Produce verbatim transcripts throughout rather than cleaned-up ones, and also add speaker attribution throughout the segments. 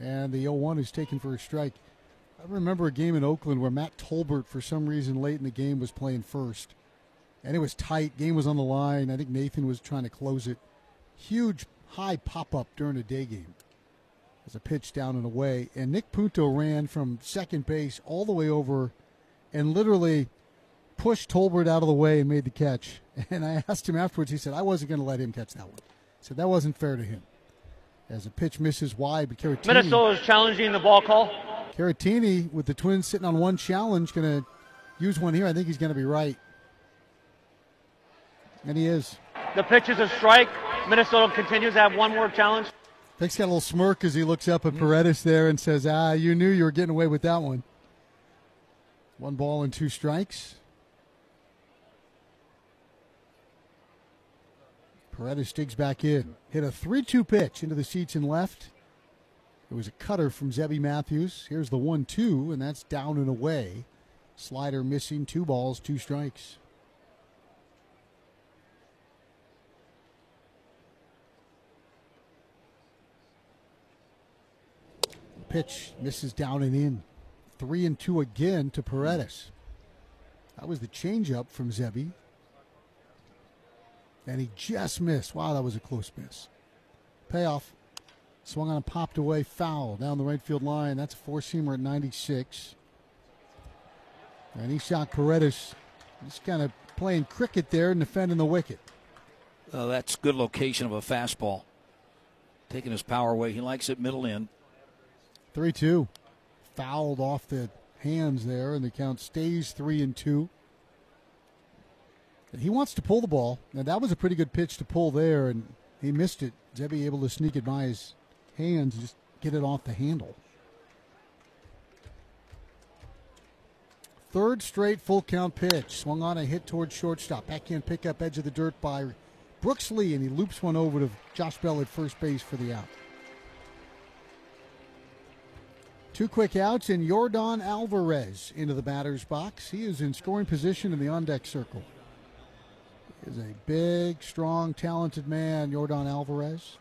Speaker 1: And the oh one is taken for a strike. I remember a game in Oakland where Matt Tolbert, for some reason late in the game, was playing first. And it was tight. Game was on the line. I think Nathan was trying to close it. Huge high pop-up during a day game. As a pitch down and away. And Nick Punto ran from second base all the way over and literally pushed Tolbert out of the way and made the catch. And I asked him afterwards, he said, I wasn't going to let him catch that one. He said, that wasn't fair to him. As a pitch misses wide, but Caratini.
Speaker 2: Minnesota is challenging the ball call.
Speaker 1: Caratini, with the Twins sitting on one challenge, going to use one here. I think he's going to be right. And he is.
Speaker 2: The pitch is a strike. Minnesota continues to have one more challenge.
Speaker 1: Vic's got a little smirk as he looks up at Paredes there and says, ah, you knew you were getting away with that one. One ball and two strikes. Paredes digs back in. Hit a three two pitch into the seats and left. It was a cutter from Zebby Matthews. Here's the one two, and that's down and away. Slider missing, two balls, two strikes. Pitch misses down and in. Three and two again to Paredes. That was the changeup from Zebby. And he just missed. Wow, that was a close miss. Payoff. Swung on and popped away. Foul down the right field line. That's a four-seamer at ninety-six. And he shot Paredes. Just kind of playing cricket there and defending the wicket.
Speaker 3: Oh, that's good location of a fastball. Taking his power away. He likes it middle in.
Speaker 1: three two. Fouled off the hands there, and the count stays three and two. And he wants to pull the ball. Now, that was a pretty good pitch to pull there, and he missed it. Zebby able to sneak it by his hands and just get it off the handle. Third straight full count pitch. Swung on a hit towards shortstop. Backhand pickup, edge of the dirt by Brooks Lee, and he loops one over to Josh Bell at first base for the out. Two quick outs, and Yordan Alvarez into the batter's box. He is in scoring position in the on-deck circle. He is a big, strong, talented man, Yordan Alvarez.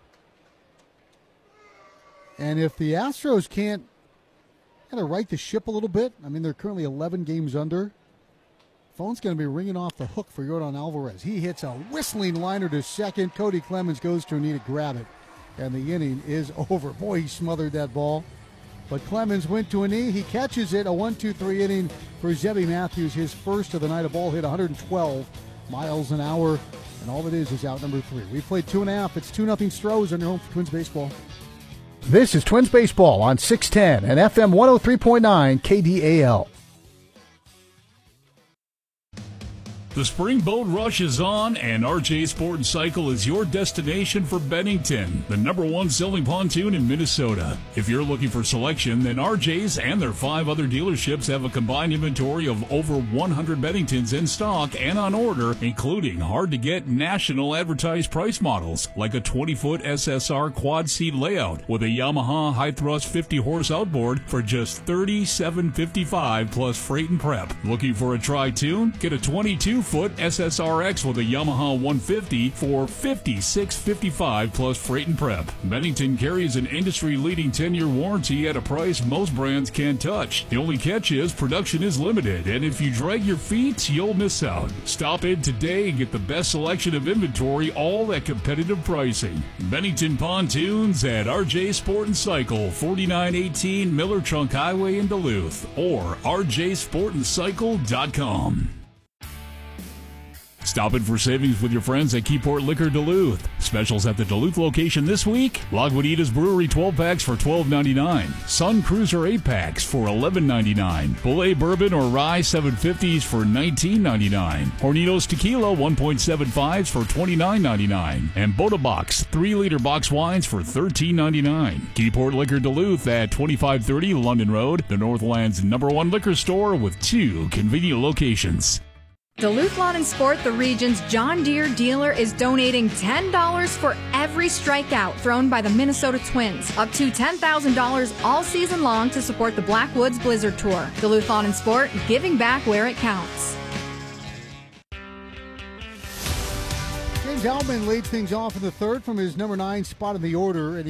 Speaker 1: And if the Astros can't kind of right the ship a little bit, I mean, they're currently eleven games under, phone's going to be ringing off the hook for Yordan Alvarez. He hits a whistling liner to second. Cody Clemens goes to a knee to grab it, and the inning is over. Boy, he smothered that ball. But Clemens went to a knee. He catches it. A one two three inning for Zebby Matthews, his first of the night. A ball hit one hundred twelve miles an hour. And all it is is out number three. We played two and a half. It's two nothing Stros on your home for Twins Baseball. This is Twins Baseball on six ten and F M one oh three point nine K D A L.
Speaker 4: The spring boat rush is on, and R J Sport and Cycle is your destination for Bennington, the number one selling pontoon in Minnesota. If you're looking for selection, then R J's and their five other dealerships have a combined inventory of over one hundred Benningtons in stock and on order, including hard-to-get national advertised price models, like a twenty-foot S S R quad-seat layout with a Yamaha high-thrust fifty-horse outboard for just thirty-seven fifty-five plus freight and prep. Looking for a tri-tune? Get a twenty-two foot S S R X with a Yamaha one fifty for fifty-six fifty-five plus freight and prep. Bennington carries an industry-leading ten-year warranty at a price most brands can't touch. The only catch is production is limited, and if you drag your feet, you'll miss out. Stop in today and get the best selection of inventory, all at competitive pricing. Bennington Pontoons at R J Sport and Cycle, forty-nine eighteen Miller Trunk Highway in Duluth, or r j sport and cycle dot com. Stop in for savings with your friends at Keyport Liquor Duluth. Specials at the Duluth location this week: Lagunitas Brewery twelve packs for twelve ninety-nine, Sun Cruiser eight packs for eleven ninety-nine, Bullet Bourbon or Rye seven fifties for nineteen ninety-nine, Hornitos Tequila one point seven fives for twenty-nine ninety-nine, and Boda Box three liter box wines for thirteen ninety-nine. Keyport Liquor Duluth at twenty-five thirty London Road, the Northland's number one liquor store with two convenient locations.
Speaker 5: Duluth Lawn and Sport, the region's John Deere dealer, is donating ten dollars for every strikeout thrown by the Minnesota Twins. Up to ten thousand dollars all season long to support the Blackwoods Blizzard Tour. Duluth Lawn and Sport, giving back where it counts.
Speaker 1: James Outman leads things off in the third from his number nine spot in the order. And